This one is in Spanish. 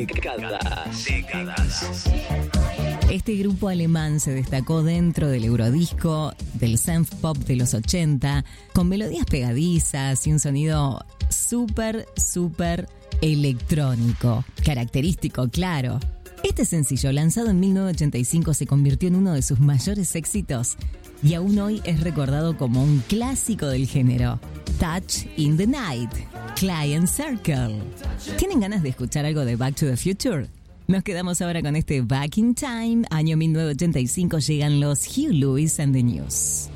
Décadas. Este grupo alemán se destacó dentro del eurodisco, del synth pop de los 80, con melodías pegadizas y un sonido súper electrónico. Característico, claro. Este sencillo, lanzado en 1985, se convirtió en uno de sus mayores éxitos y aún hoy es recordado como un clásico del género. Touch in the Night, Client Circle. ¿Tienen ganas de escuchar algo de Back to the Future? Nos quedamos ahora con este Back in Time. Año 1985, llegan los Huey Lewis and the News.